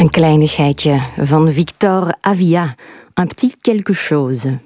Een kleinigheidje van Victor Avia. Un petit quelque chose.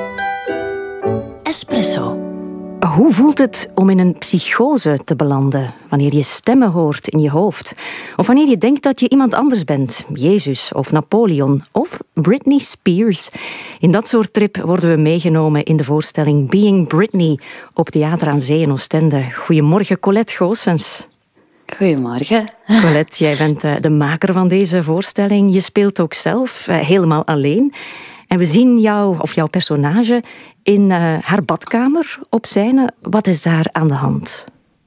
Espresso. Hoe voelt het om in een psychose te belanden? Wanneer je stemmen hoort in je hoofd. Of wanneer je denkt dat je iemand anders bent. Jezus of Napoleon of Britney Spears. In dat soort trip worden we meegenomen in de voorstelling Being Britney op Theater aan Zee in Oostende. Goedemorgen, Colette Goossens. Goedemorgen. Colette, jij bent de maker van deze voorstelling. Je speelt ook zelf, helemaal alleen. En we zien jou, of jouw personage, in haar badkamer op scène. Wat is daar aan de hand?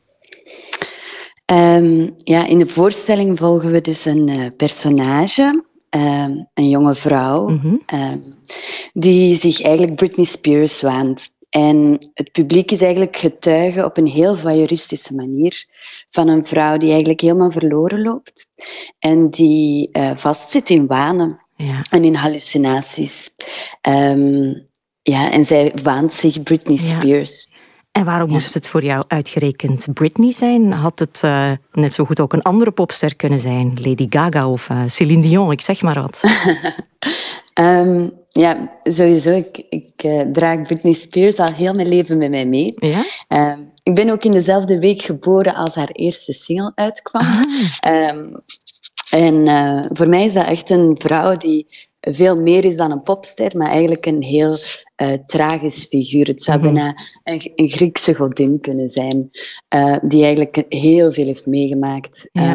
In de voorstelling volgen we dus een personage, een jonge vrouw, die zich eigenlijk Britney Spears waant. En het publiek is eigenlijk getuige op een heel voyeuristische manier van een vrouw die eigenlijk helemaal verloren loopt en die vastzit in wanen en in hallucinaties. En zij waant zich Britney Spears. En waarom moest het voor jou uitgerekend Britney zijn? Had het net zo goed ook een andere popster kunnen zijn? Lady Gaga of Céline Dion, ik zeg maar wat. Sowieso. Ik draag Britney Spears al heel mijn leven met mij mee. Ja? Ik ben ook in dezelfde week geboren als haar eerste single uitkwam. Voor mij is dat echt een vrouw die veel meer is dan een popster, maar eigenlijk een heel tragisch figuur. Het zou bijna een Griekse godin kunnen zijn, die eigenlijk heel veel heeft meegemaakt. Ja.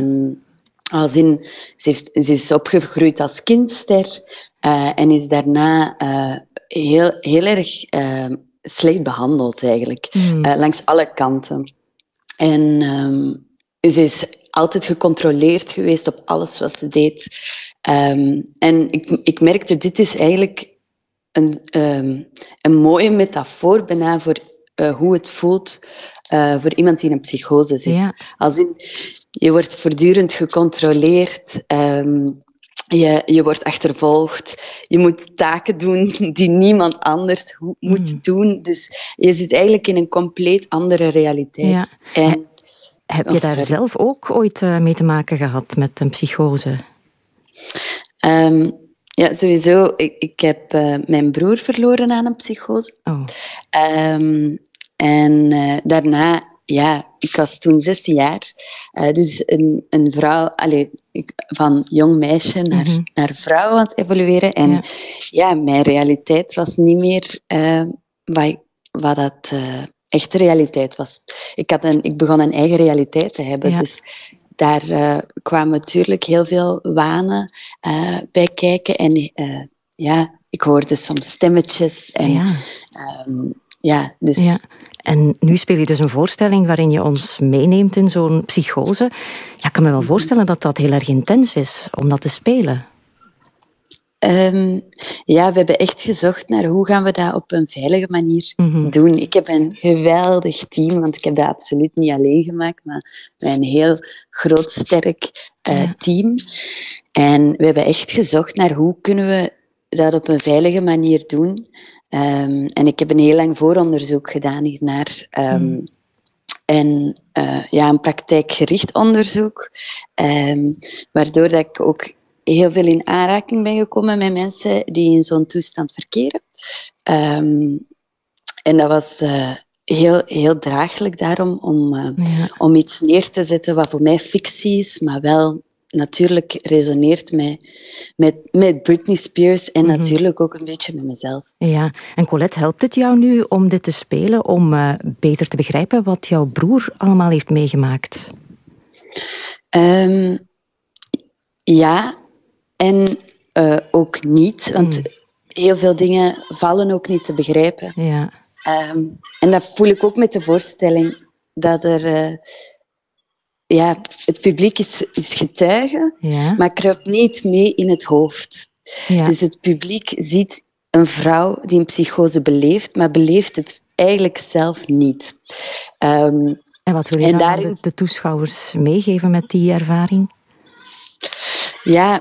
Ze is opgegroeid als kindster en is daarna heel erg slecht behandeld eigenlijk, langs alle kanten. En ze is altijd gecontroleerd geweest op alles wat ze deed. En ik merkte, dit is eigenlijk een mooie metafoor bijna voor hoe het voelt voor iemand die in een psychose zit. Ja. Als in, je wordt voortdurend gecontroleerd, je wordt achtervolgd, je moet taken doen die niemand anders moet doen. Dus je zit eigenlijk in een compleet andere realiteit. Ja. En, heb je daar zelf ook ooit mee te maken gehad met een psychose? Ja, sowieso. Ik heb mijn broer verloren aan een psychose. Oh. Daarna, ik was toen 16 jaar. Dus een vrouw, van jong meisje naar vrouw aan het evolueren. En mijn realiteit was niet meer wat dat echte realiteit was. Ik begon een eigen realiteit te hebben. Ja. Dus daar kwamen natuurlijk heel veel wanen bij kijken. En ik hoorde soms stemmetjes. En, En nu speel je dus een voorstelling waarin je ons meeneemt in zo'n psychose. Ja, ik kan me wel voorstellen dat dat heel erg intens is om dat te spelen. We hebben echt gezocht naar hoe gaan we dat op een veilige manier doen. Ik heb een geweldig team, want ik heb dat absoluut niet alleen gemaakt, maar met een heel groot, sterk team. En we hebben echt gezocht naar hoe kunnen we dat op een veilige manier doen. En ik heb een heel lang vooronderzoek gedaan hiernaar. Een praktijkgericht onderzoek, waardoor dat ik ook heel veel in aanraking ben gekomen met mensen die in zo'n toestand verkeren. En dat was heel, heel draaglijk daarom om iets neer te zetten wat voor mij fictie is, maar wel natuurlijk resoneert met Britney Spears en natuurlijk ook een beetje met mezelf. Ja, en Colette, helpt het jou nu om dit te spelen, om beter te begrijpen wat jouw broer allemaal heeft meegemaakt? Ja, en ook niet, want heel veel dingen vallen ook niet te begrijpen. Ja. En dat voel ik ook met de voorstelling, dat er... het publiek is getuige, maar kruipt niet mee in het hoofd. Ja. Dus het publiek ziet een vrouw die een psychose beleeft, maar beleeft het eigenlijk zelf niet. En wat wil je dan de toeschouwers meegeven met die ervaring? Ja,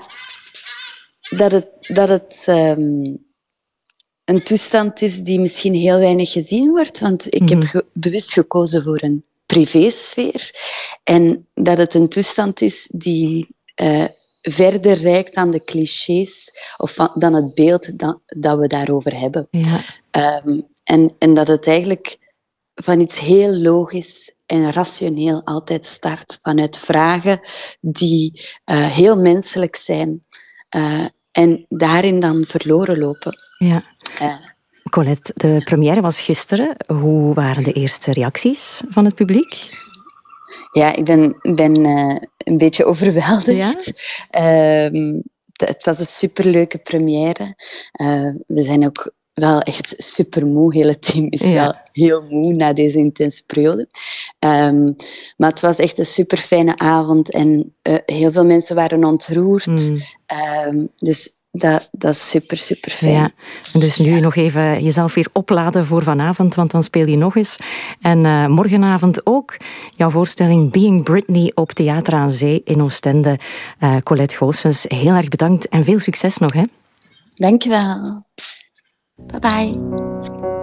dat het een toestand is die misschien heel weinig gezien wordt, want ik heb bewust gekozen voor een privésfeer. En dat het een toestand is die verder reikt dan de clichés of dan het beeld dat we daarover hebben. Ja. En dat het eigenlijk van iets heel logisch en rationeel altijd start. Vanuit vragen die heel menselijk zijn. En daarin dan verloren lopen. Ja. Colette, de première was gisteren. Hoe waren de eerste reacties van het publiek? Ja, ik ben een beetje overweldigd. Ja? Het was een superleuke première. We zijn ook wel echt supermoe. Het hele team is wel heel moe na deze intense periode. Maar het was echt een super fijne avond en heel veel mensen waren ontroerd. Dus dat is super, super fijn. Ja. En dus nu nog even jezelf weer opladen voor vanavond, want dan speel je nog eens. En morgenavond ook jouw voorstelling Being Britney op Theater aan Zee in Oostende. Colette Goossens, heel erg bedankt en veel succes nog. Hè? Dank je wel. Bye bye.